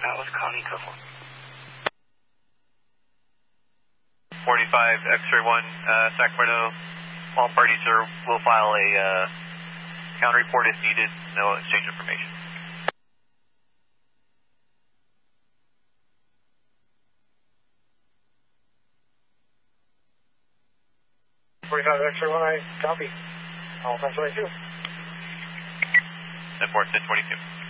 Atlas Connie Couple. 45 X-ray 1, Sacramento. All parties will file a counter report if needed. No exchange information. X-ray 1, I copy. All 1022. 10-4, 1022.